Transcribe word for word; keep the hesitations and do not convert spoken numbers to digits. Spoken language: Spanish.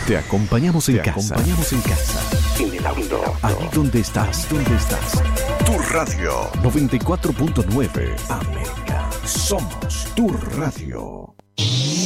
Te acompañamos en Te casa. acompañamos en casa. En el auto. Ahí donde estás, donde estás. Tu radio. noventa y cuatro punto nueve América. Somos tu radio.